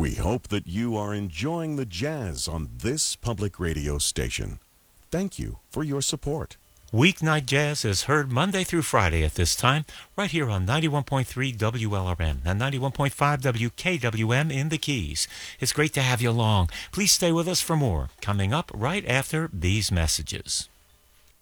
We hope that you are enjoying the jazz on this public radio station. Thank you for your support. Weeknight Jazz is heard Monday through Friday at this time, right here on 91.3 WLRM and 91.5 WKWM in the Keys. It's great to have you along. Please stay with us for more, coming up right after these messages.